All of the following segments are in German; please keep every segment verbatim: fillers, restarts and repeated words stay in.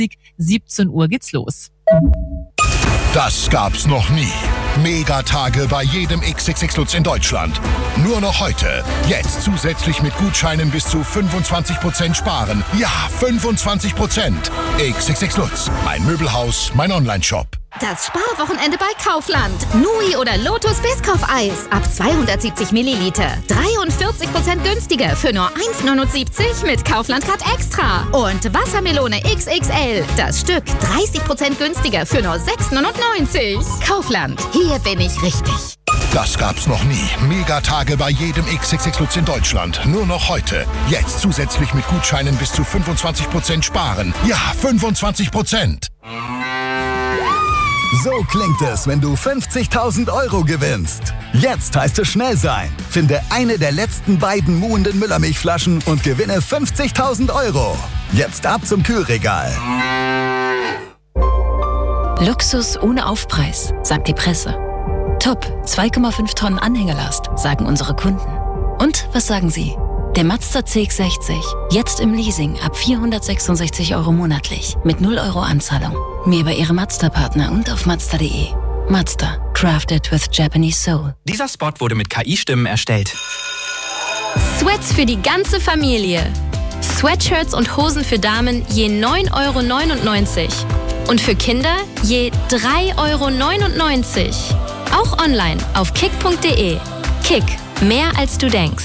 siebzehn Uhr geht's los. Das gab's noch nie. Megatage bei jedem X X X Lutz in Deutschland. Nur noch heute. Jetzt zusätzlich mit Gutscheinen bis zu fünfundzwanzig Prozent sparen. Ja, fünfundzwanzig Prozent. X X X Lutz. Mein Möbelhaus, mein Onlineshop. Das Sparwochenende bei Kaufland. Nui oder Lotus Biscoff-Eis ab zweihundertsiebzig Milliliter. dreiundvierzig Prozent günstiger für nur eins neunundsiebzig mit Kaufland Card Extra. Und Wassermelone X X L. Das Stück dreißig Prozent günstiger für nur sechs neunundneunzig. Kaufland. Hier bin ich richtig. Das gab's noch nie. Megatage bei jedem X X X Lutz in Deutschland. Nur noch heute. Jetzt zusätzlich mit Gutscheinen bis zu fünfundzwanzig Prozent sparen. Ja, fünfundzwanzig Prozent. So klingt es, wenn du fünfzigtausend Euro gewinnst. Jetzt heißt es schnell sein. Finde eine der letzten beiden muhenden Müllermilchflaschen und gewinne fünfzigtausend Euro. Jetzt ab zum Kühlregal. Luxus ohne Aufpreis, sagt die Presse. Top, zwei Komma fünf Tonnen Anhängerlast, sagen unsere Kunden. Und was sagen Sie? Der Mazda C X sechzig, jetzt im Leasing ab vierhundertsechsundsechzig Euro monatlich mit null Euro Anzahlung. Mehr bei Ihrem Mazda-Partner und auf mazda punkt de. Mazda, crafted with Japanese soul. Dieser Spot wurde mit K I-Stimmen erstellt. Sweats für die ganze Familie. Sweatshirts und Hosen für Damen je neun Euro neunundneunzig. Und für Kinder je drei Euro neunundneunzig. Auch online auf kick punkt de. Kick, mehr als du denkst.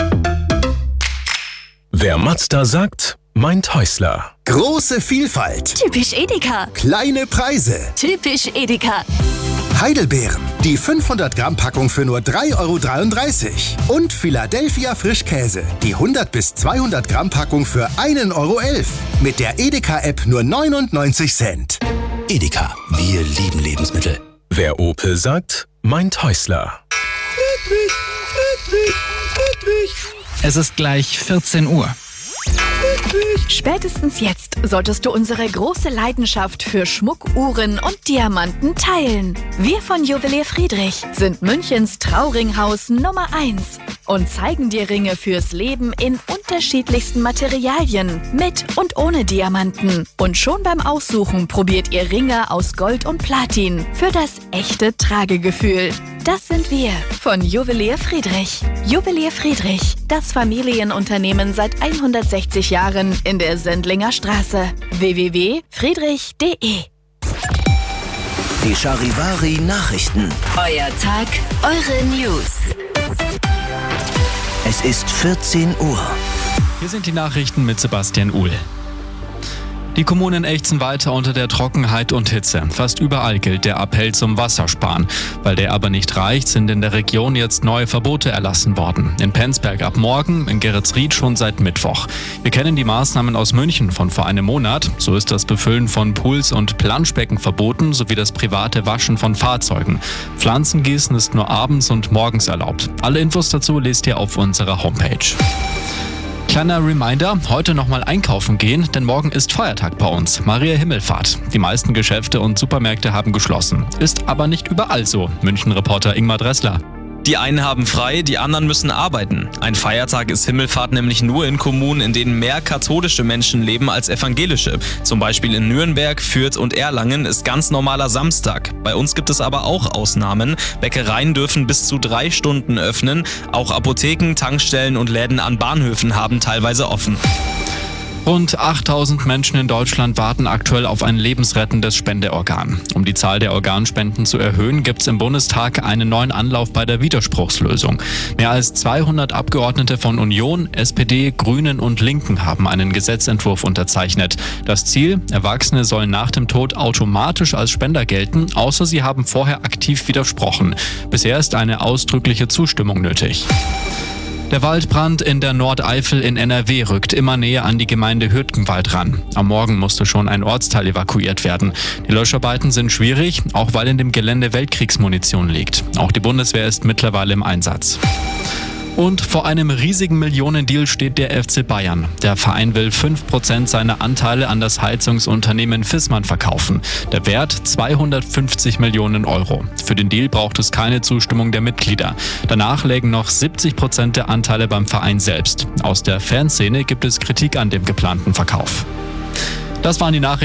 Wer Mazda sagt, meint Häusler. Große Vielfalt. Typisch Edeka. Kleine Preise. Typisch Edeka. Heidelbeeren. Die fünfhundert Gramm Packung für nur drei Euro dreiunddreißig. Und Philadelphia Frischkäse. Die hundert bis zweihundert Gramm Packung für ein Euro elf. Mit der Edeka-App nur neunundneunzig Cent. Edeka. Wir lieben Lebensmittel. Wer Opel sagt, meint Häusler. Friedrich, Friedrich, Friedrich. Es ist gleich vierzehn Uhr. Spätestens jetzt solltest du unsere große Leidenschaft für Schmuck, Uhren und Diamanten teilen. Wir von Juwelier Friedrich sind Münchens Trauringhaus Nummer eins und zeigen dir Ringe fürs Leben in unterschiedlichsten Materialien, mit und ohne Diamanten. Und schon beim Aussuchen probiert ihr Ringe aus Gold und Platin für das echte Tragegefühl. Das sind wir von Juwelier Friedrich. Juwelier Friedrich, das Familienunternehmen seit hundertsechzig Jahren in der Sendlinger Straße. w w w punkt friedrich punkt de. Die Charivari Nachrichten. Euer Tag, eure News. Es ist vierzehn Uhr. Hier sind die Nachrichten mit Sebastian Uhl. Die Kommunen ächzen weiter unter der Trockenheit und Hitze. Fast überall gilt der Appell zum Wassersparen. Weil der aber nicht reicht, sind in der Region jetzt neue Verbote erlassen worden. In Penzberg ab morgen, in Geretsried schon seit Mittwoch. Wir kennen die Maßnahmen aus München von vor einem Monat. So ist das Befüllen von Pools und Planschbecken verboten, sowie das private Waschen von Fahrzeugen. Pflanzengießen ist nur abends und morgens erlaubt. Alle Infos dazu lest ihr auf unserer Homepage. Kleiner Reminder, heute nochmal einkaufen gehen, denn morgen ist Feiertag bei uns, Maria Himmelfahrt. Die meisten Geschäfte und Supermärkte haben geschlossen. Ist aber nicht überall so. München-Reporter Ingmar Dressler. Die einen haben frei, die anderen müssen arbeiten. Ein Feiertag ist Himmelfahrt nämlich nur in Kommunen, in denen mehr katholische Menschen leben als evangelische. Zum Beispiel in Nürnberg, Fürth und Erlangen ist ganz normaler Samstag. Bei uns gibt es aber auch Ausnahmen. Bäckereien dürfen bis zu drei Stunden öffnen. Auch Apotheken, Tankstellen und Läden an Bahnhöfen haben teilweise offen. Rund achttausend Menschen in Deutschland warten aktuell auf ein lebensrettendes Spendeorgan. Um die Zahl der Organspenden zu erhöhen, gibt es im Bundestag einen neuen Anlauf bei der Widerspruchslösung. Mehr als zweihundert Abgeordnete von Union, S P D, Grünen und Linken haben einen Gesetzentwurf unterzeichnet. Das Ziel: Erwachsene sollen nach dem Tod automatisch als Spender gelten, außer sie haben vorher aktiv widersprochen. Bisher ist eine ausdrückliche Zustimmung nötig. Der Waldbrand in der Nordeifel in N R W rückt immer näher an die Gemeinde Hürtgenwald ran. Am Morgen musste schon ein Ortsteil evakuiert werden. Die Löscharbeiten sind schwierig, auch weil in dem Gelände Weltkriegsmunition liegt. Auch die Bundeswehr ist mittlerweile im Einsatz. Und vor einem riesigen Millionendeal steht der F C Bayern. Der Verein will fünf Prozent seiner Anteile an das Heizungsunternehmen Viessmann verkaufen. Der Wert zweihundertfünfzig Millionen Euro. Für den Deal braucht es keine Zustimmung der Mitglieder. Danach lägen noch siebzig Prozent der Anteile beim Verein selbst. Aus der Fanszene gibt es Kritik an dem geplanten Verkauf. Das waren die Nachrichten.